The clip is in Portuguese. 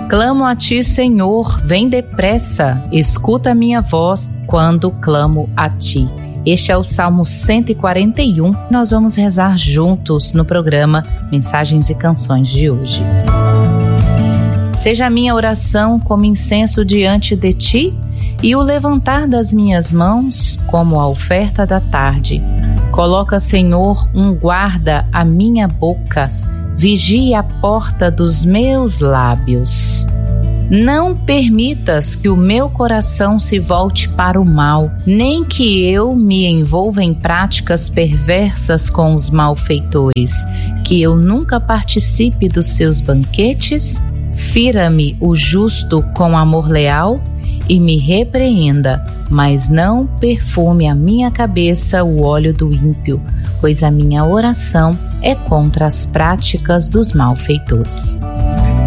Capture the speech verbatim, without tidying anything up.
Clamo a ti, Senhor, vem depressa, escuta a minha voz quando clamo a ti. Este é o Salmo cento e quarenta e um. Nós vamos rezar juntos no programa Mensagens e Canções de hoje. Seja a minha oração como incenso diante de ti e o levantar das minhas mãos como a oferta da tarde. Coloca, Senhor, um guarda à minha boca, vigie a porta dos meus lábios. Não permitas que o meu coração se volte para o mal, nem que eu me envolva em práticas perversas com os malfeitores, que eu nunca participe dos seus banquetes. Fira-me o justo com amor leal e me repreenda, mas não perfume a minha cabeça o óleo do ímpio, pois a minha oração é contra as práticas dos malfeitores.